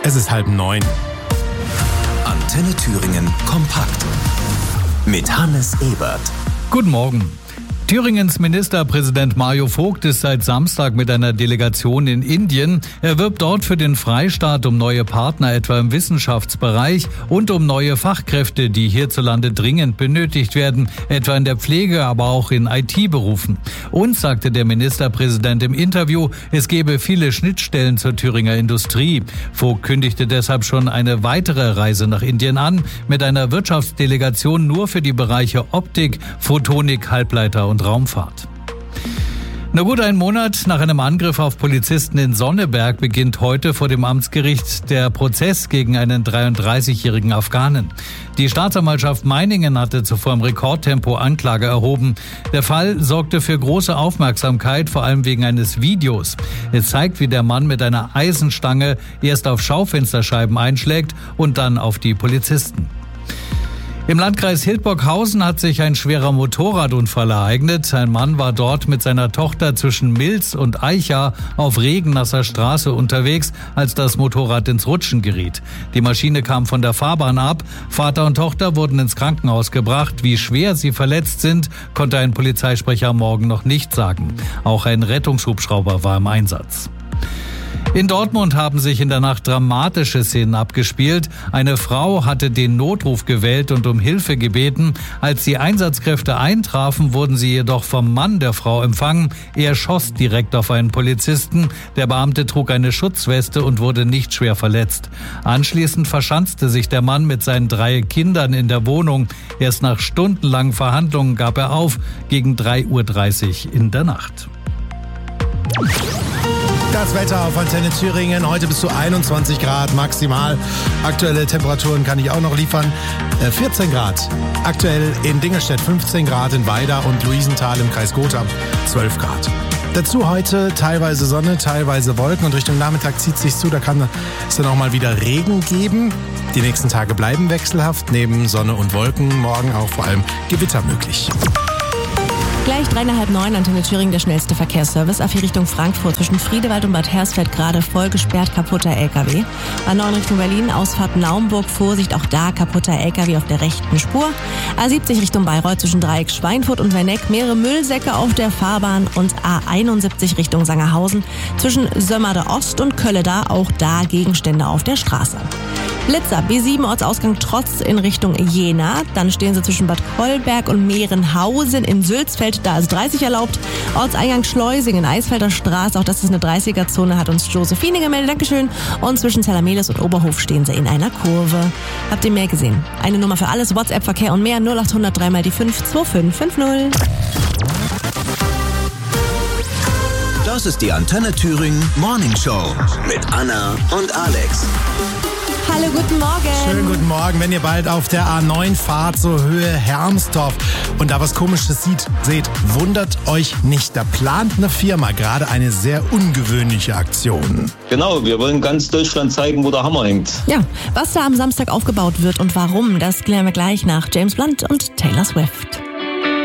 Es ist 8:30. Antenne Thüringen kompakt mit Hannes Ebert. Guten Morgen. Thüringens Ministerpräsident Mario Vogt ist seit Samstag mit einer Delegation in Indien. Er wirbt dort für den Freistaat um neue Partner, etwa im Wissenschaftsbereich, und um neue Fachkräfte, die hierzulande dringend benötigt werden, etwa in der Pflege, aber auch in IT-Berufen. Und, sagte der Ministerpräsident im Interview, es gebe viele Schnittstellen zur Thüringer Industrie. Vogt kündigte deshalb schon eine weitere Reise nach Indien an, mit einer Wirtschaftsdelegation nur für die Bereiche Optik, Photonik, Halbleiter und Raumfahrt. Na gut, ein Monat nach einem Angriff auf Polizisten in Sonneberg beginnt heute vor dem Amtsgericht der Prozess gegen einen 33-jährigen Afghanen. Die Staatsanwaltschaft Meiningen hatte zuvor im Rekordtempo Anklage erhoben. Der Fall sorgte für große Aufmerksamkeit, vor allem wegen eines Videos. Es zeigt, wie der Mann mit einer Eisenstange erst auf Schaufensterscheiben einschlägt und dann auf die Polizisten. Im Landkreis Hildburghausen hat sich ein schwerer Motorradunfall ereignet. Ein Mann war dort mit seiner Tochter zwischen Milz und Eicha auf regennasser Straße unterwegs, als das Motorrad ins Rutschen geriet. Die Maschine kam von der Fahrbahn ab. Vater und Tochter wurden ins Krankenhaus gebracht. Wie schwer sie verletzt sind, konnte ein Polizeisprecher morgen noch nicht sagen. Auch ein Rettungshubschrauber war im Einsatz. In Dortmund haben sich in der Nacht dramatische Szenen abgespielt. Eine Frau hatte den Notruf gewählt und um Hilfe gebeten. Als die Einsatzkräfte eintrafen, wurden sie jedoch vom Mann der Frau empfangen. Er schoss direkt auf einen Polizisten. Der Beamte trug eine Schutzweste und wurde nicht schwer verletzt. Anschließend verschanzte sich der Mann mit seinen 3 Kindern in der Wohnung. Erst nach stundenlangen Verhandlungen gab er auf, gegen 3:30 Uhr in der Nacht. Das Wetter auf Antenne Thüringen. Heute bis zu 21 Grad maximal. Aktuelle Temperaturen kann ich auch noch liefern. 14 Grad. Aktuell in Dingelstedt 15 Grad, in Weida und Luisenthal im Kreis Gotha 12 Grad. Dazu heute teilweise Sonne, teilweise Wolken und Richtung Nachmittag zieht es sich zu. Da kann es dann auch mal wieder Regen geben. Die nächsten Tage bleiben wechselhaft. Neben Sonne und Wolken morgen auch vor allem Gewitter möglich. Gleich 8:30, Antenne Thüringen, der schnellste Verkehrsservice. A4 Richtung Frankfurt zwischen Friedewald und Bad Hersfeld gerade voll gesperrt, kaputter LKW. A9 Richtung Berlin, Ausfahrt Naumburg, Vorsicht, auch da kaputter LKW auf der rechten Spur. A70 Richtung Bayreuth zwischen Dreieck Schweinfurt und Werneck, mehrere Müllsäcke auf der Fahrbahn. Und A71 Richtung Sangerhausen zwischen Sömmerde Ost und Kölleda, auch da Gegenstände auf der Straße. Blitzer, B7 Ortsausgang Trotz in Richtung Jena. Dann stehen sie zwischen Bad Kolberg und Mehrenhausen in Sülzfeld. Da ist 30 erlaubt. Ortseingang Schleusingen, Eisfelder Straße. Auch das ist eine 30er-Zone, hat uns Josephine gemeldet. Dankeschön. Und zwischen Zellermeles und Oberhof stehen sie in einer Kurve. Habt ihr mehr gesehen? Eine Nummer für alles, WhatsApp-Verkehr und mehr. 0800 3 mal die 5 2550. Das ist die Antenne Thüringen Morning Show mit Anna und Alex. Hallo, guten Morgen. Schönen guten Morgen. Wenn ihr bald auf der A9 fahrt, so Höhe Hermsdorf und da was Komisches seht, wundert euch nicht. Da plant eine Firma gerade eine sehr ungewöhnliche Aktion. Genau, wir wollen ganz Deutschland zeigen, wo der Hammer hängt. Ja, was da am Samstag aufgebaut wird und warum, das klären wir gleich nach James Blunt und Taylor Swift.